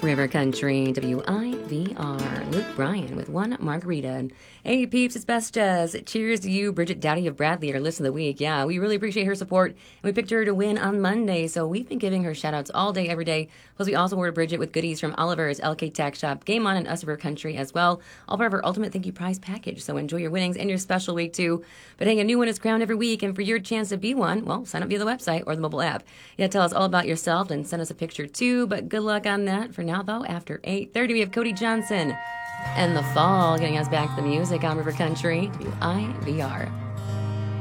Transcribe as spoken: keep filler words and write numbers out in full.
River Country, W I V R. Luke Bryan with One Margarita. Hey, peeps, it's Best Jazz. Cheers to you, Bridget Dowdy of Bradley, our Listen of the Week. Yeah, we really appreciate her support. And we picked her to win on Monday, so we've been giving her shout-outs all day, every day. Plus, we also awarded Bridget with goodies from Oliver's, L K Tax Shop, Game On, and Us River Country as well. All part of our Ultimate Thank You Prize package, so enjoy your winnings and your special week, too. But hey, a new one is crowned every week, and for your chance to be one, well, sign up via the website or the mobile app. Yeah, tell us all about yourself and send us a picture, too, but good luck on that. For now, though, after eight thirty, we have Cody Johnson and The Fall getting us back to the music on River Country, W I V R.